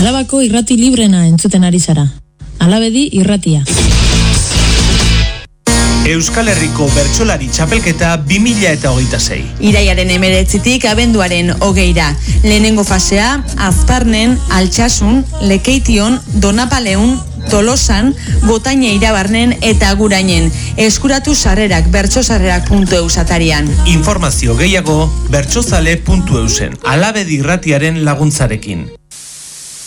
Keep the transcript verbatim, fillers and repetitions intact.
Alabako irrati librena entzuten ari zara. Alabedi irratia. Euskal Herriko bertsolari txapelketa bi mila hogeita sei. Iraiaren hemeretzitik abenduaren hogeira. Lehenengo fasea, Azparnen, Altsasun, Lekeition, Donapaleun, Tolosan, Gotaine Irabarnen eta Agurainen. Eskuratu sarrerak bertsosarrerak puntu eus atarian. Informazio gehiago bertsozale puntu eusen. Alabedi irratiaren laguntzarekin.